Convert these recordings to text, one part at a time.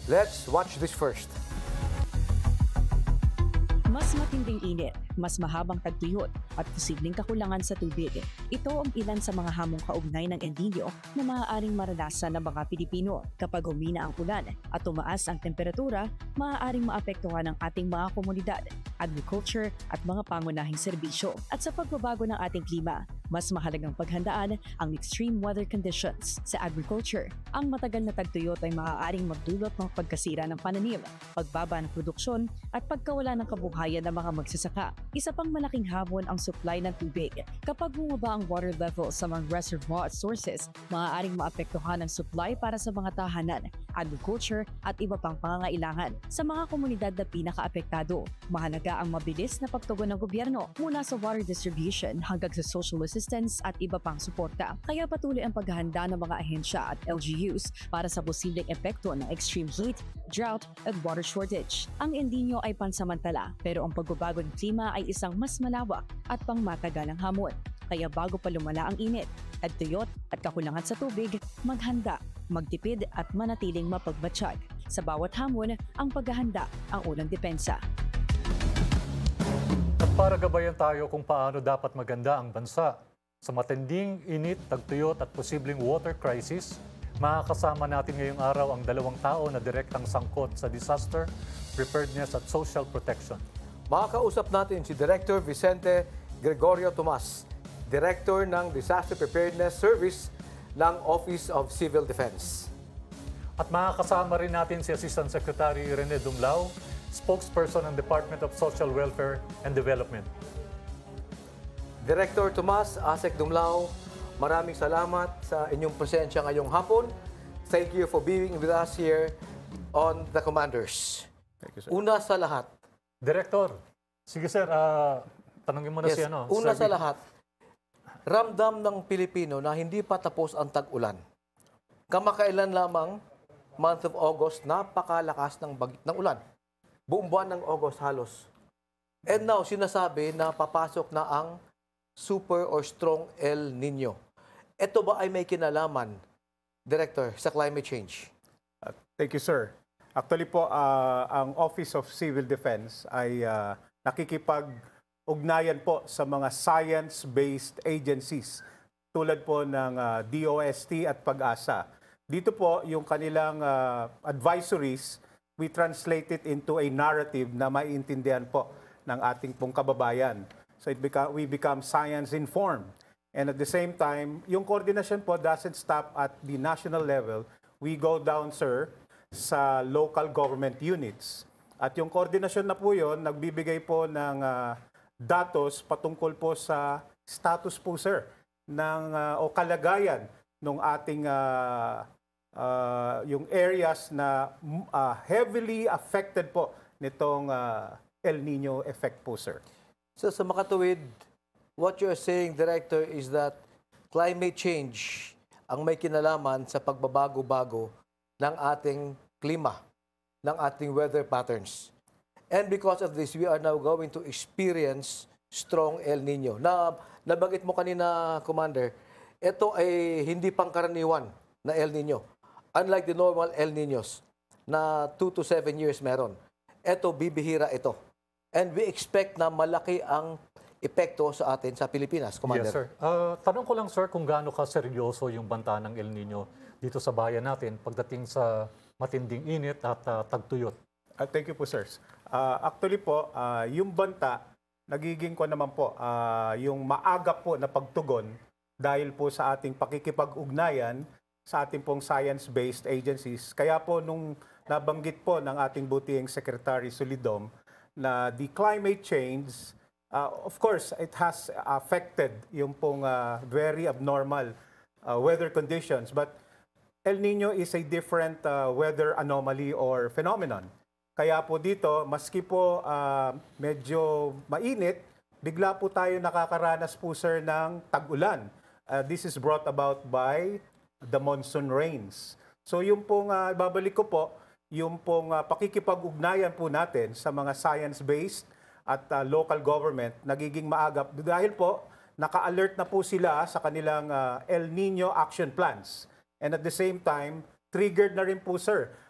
Let's watch this first. Mas matinding init, mas mahabang tagtuyot at posibleng kakulangan sa tubig. Ito ang ilan sa mga hamong kaugnay ng El Nino na maaaring maranasan ng mga Pilipino. Kapag humina ang ulan at tumaas ang temperatura, maaaring maapektuhan ang ating mga komunidad, agriculture at mga pangunahing serbisyo. At sa pagbabago ng ating klima, mas mahalagang paghandaan ang extreme weather conditions sa agriculture. Ang matagal na tagtuyot ay maaaring magdulot ng pagkasira ng pananim, pagbaba ng produksyon at pagkawala ng kabuhayan ng mga magsasaka. Isa pang malaking hamon ang supply ng tubig. Kapag bumaba ang water level sa mga reservoir at sources, maaaring maapektuhan ang supply para sa mga tahanan, agriculture at iba pang pangangailangan. Sa mga komunidad na pinakaapektado, mahalaga ang mabilis na pagtugon ng gobyerno mula sa water distribution hanggang sa social assistance at iba pang suporta. Kaya patuloy ang paghahanda ng mga ahensya at LGUs para sa posibleng epekto ng extreme heat, drought at water shortage. Ang El Nino ay pansamantala, pero ang pagbabago ng klima ay isang mas malawak at pangmatagalang hamon. Kaya bago pa lumala ang init, tagtuyot at kakulangan sa tubig, maghanda, magtipid at manatiling mapagmatsyag. Sa bawat hamon, ang paghahanda ang unang depensa. At para gabayan tayo kung paano dapat maganda ang bansa sa matinding init, tagtuyot at posibleng water crisis, makakasama natin ngayong araw ang dalawang tao na direktang sangkot sa disaster, preparedness at social protection. Makakausap natin si Director Vicente Gregorio Tomas, Director ng Disaster Preparedness Service ng Office of Civil Defense. At makakasama rin natin si Assistant Secretary Rene Dumlao, spokesperson ng Department of Social Welfare and Development. Director Tomas, Asek Dumlao, maraming salamat sa inyong presensya ngayong hapon. Thank you for being with us here on The Commanders. Thank you, sir. Una sa lahat. Director, sige sir, tanongin mo na Yes, si ano. una sa Sir lahat, ramdam ng Pilipino na hindi pa tapos ang tag-ulan. Kamakailan lamang, month of August, napakalakas ng ulan. Buong buwan ng August halos. And now, sinasabi na papasok na ang super or strong El Nino. Ito ba ay may kinalaman, Director, sa climate change? Thank you, sir. Actually po, ang Office of Civil Defense ay nakikipag-ugnayan po sa mga science-based agencies tulad po ng DOST at PAG-ASA. Dito po, yung kanilang advisories, we translate it into a narrative na maiintindihan po ng ating pong kababayan. So we become science-informed. And at the same time, yung coordination po doesn't stop at the national level. We go down, sir, sa local government units. At yung koordinasyon na po yun, nagbibigay po ng datos patungkol po sa status po, sir, ng, o kalagayan ng ating yung areas na heavily affected po nitong El Nino effect po, sir. So sa makatuwid, what you're saying, Director, is that climate change ang may kinalaman sa pagbabago-bago ng ating klima, ng ating weather patterns. And because of this, we are now going to experience strong El Nino. Nabanggit mo kanina, Commander, ito ay hindi pangkaraniwan na El Nino. Unlike the normal El Ninos na 2 to 7 years meron. Ito, bibihira ito. And we expect na malaki ang epekto sa atin sa Pilipinas, Commander. Yes, sir. Tanong ko lang, sir, kung gaano ka seryoso yung banta ng El Nino dito sa bayan natin pagdating sa matinding init at tagtuyot. Thank you po, sir. Actually po, yung banta, nagiging ko naman po, yung maaga po na pagtugon dahil po sa ating pakikipag-ugnayan sa ating pong science-based agencies. Kaya po nung nabanggit po ng ating butihing Secretary Solidom na the climate change, of course, it has affected yung pong very abnormal weather conditions. But El Nino is a different weather anomaly or phenomenon. Kaya po dito, maski po medyo mainit, bigla po tayo nakakaranas po, sir, ng tag-ulan. This is brought about by the monsoon rains. So yung pong babalik ko po, yung pong pakikipag-ugnayan po natin sa mga science-based at local government nagiging maagap dahil po naka-alert na po sila sa kanilang El Nino action plans. And at the same time, triggered na rin po, sir,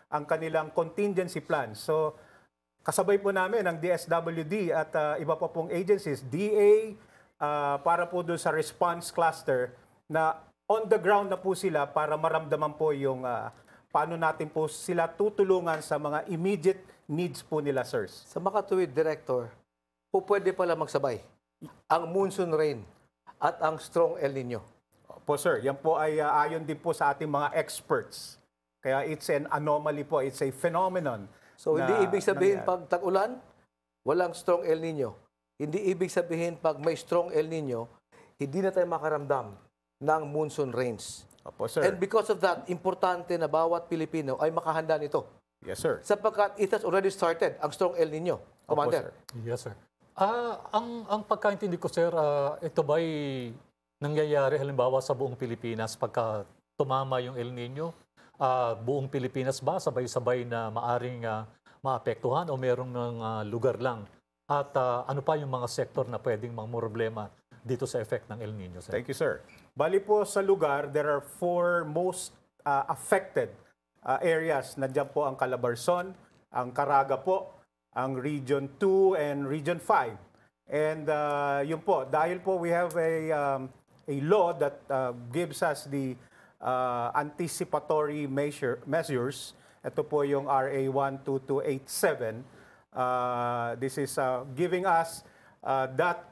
ang kanilang contingency plan. So, kasabay po namin ang DSWD at iba pa pong agencies, DA, para po doon sa response cluster na on the ground na po sila para maramdaman po yung paano natin po sila tutulungan sa mga immediate needs po nila, sirs. Sa makatuwid, Director, po pwede pala magsabay ang monsoon rain at ang strong El Nino. Po, sir, yan po ay ayon din po sa ating mga experts. Kaya it's an anomaly po, it's a phenomenon. So, hindi na ibig sabihin nangyari. pag tag-ulan, walang strong El Nino. Hindi ibig sabihin pag may strong El Nino, hindi na tayo makaramdam ng monsoon rains. Opo, sir. And because of that, importante na bawat Pilipino ay makahanda nito. Yes, sir. Sapagkat it has already started, ang strong El Nino. Opo, Commander. sir. Yes, sir. Ang pagkaintindi ko, sir, ito ba'y nangyayari halimbawa sa buong Pilipinas pagka tumama yung El Nino? Buong Pilipinas ba sabay-sabay na maaring maapektuhan o merong ng lugar lang? At ano pa yung mga sektor na pwedeng problema dito sa effect ng El Nino, sir? Thank you, sir. Bali po sa lugar, there are 4 most affected areas. Nandiyan po ang Calabarzon, ang Caraga po, ang Region 2 and Region 5. And yun po, dahil po we have a law that gives us the anticipatory measures. Ito po yung RA 12287. This is giving us that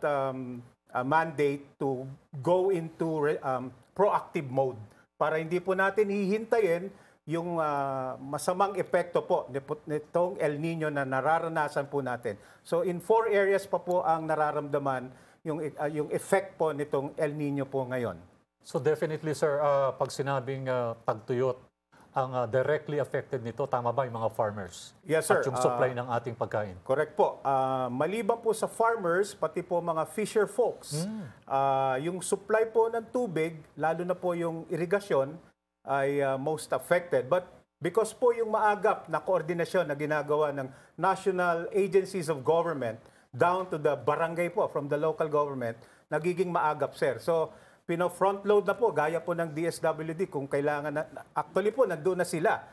mandate to go into proactive mode para hindi po natin hihintayin yung masamang epekto po nitong El Nino na nararanasan po natin. So in 4 areas pa po ang nararamdaman yung effect po nitong El Nino po ngayon. So definitely, sir, pag sinabing tagtuyot, ang directly affected nito, tama ba yung mga farmers? Yes, sir. At yung supply ng ating pagkain? Correct po. Maliban po sa farmers, pati po mga fisher folks, yung supply po ng tubig, lalo na po yung irigasyon, ay most affected. But because po yung maagap na koordinasyon na ginagawa ng national agencies of government down to the barangay po, from the local government, nagiging maagap, sir. So, pino-front load na po, gaya po ng DSWD kung kailangan na, actually po, nandun na sila.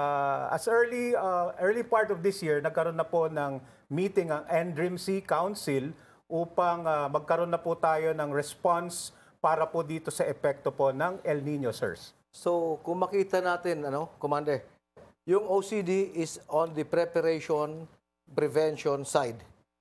As early part of this year, nagkaroon na po ng meeting ang NDRIMC Council upang magkaroon na po tayo ng response para po dito sa epekto po ng El Nino, sirs. So, kung makita natin, Commander, yung OCD is on the preparation, prevention side.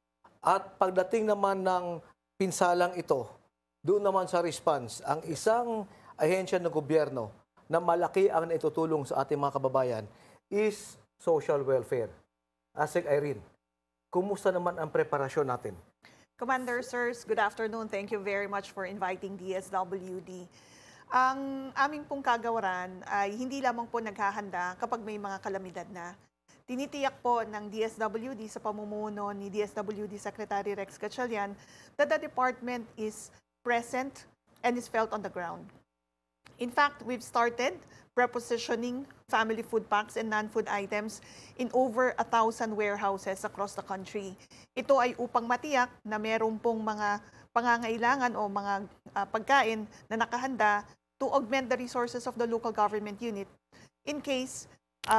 At pagdating naman ng pinsalang ito, doon naman sa response, ang isang ahensya ng gobyerno na malaki ang naitutulong sa ating mga kababayan is social welfare. Asek Irene, kumusta naman ang preparasyon natin? Commander, sirs, good afternoon. Thank you very much for inviting DSWD. Ang aming pong kagawaran ay hindi lamang po naghahanda kapag may mga kalamidad na. Tinitiyak po ng DSWD sa pamumuno ni DSWD Secretary Rex Gatchalian that the department is present and is felt on the ground. In fact, we've started prepositioning family food packs and non-food items in over 1,000 warehouses across the country. Ito ay upang matiyak na meron pong mga pangangailangan o mga pagkain na nakahanda to augment the resources of the local government unit in case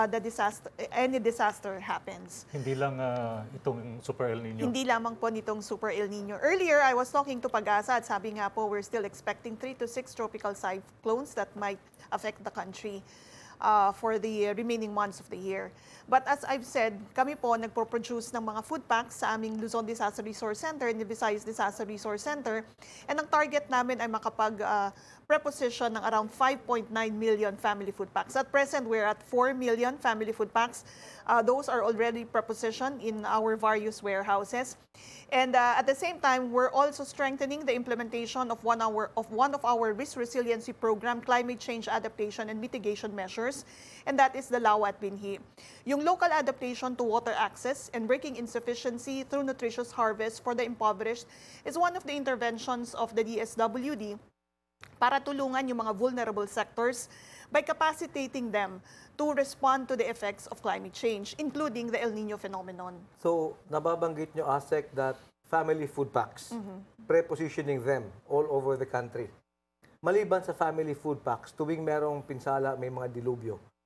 any disaster happens. Hindi lang itong Super El Nino. Hindi lamang po nitong Super El Nino. Earlier, I was talking to Pag-asa at sabi nga po, we're still expecting 3 to 6 tropical cyclones that might affect the country for the remaining months of the year. But as I've said, kami po nagpo-produce ng mga food packs sa aming Luzon Disaster Resource Center and the Visayas Disaster Resource Center. And ang target namin ay preposition ng around 5.9 million family food packs. At present, we're at 4 million family food packs. Those are already prepositioned in our various warehouses. And at the same time, we're also strengthening the implementation of one of our risk resiliency program, climate change adaptation and mitigation measures, and that is the LAW at Binhi. Yung local adaptation to water access and breaking insufficiency through nutritious harvest for the impoverished is one of the interventions of the DSWD para tulungan yung mga vulnerable sectors by capacitating them to respond to the effects of climate change, including the El Nino phenomenon. So, nababanggit nyo, ASEC, that family food packs, prepositioning them all over the country. Maliban sa family food packs, tuwing merong pinsala, may mga dilubyo,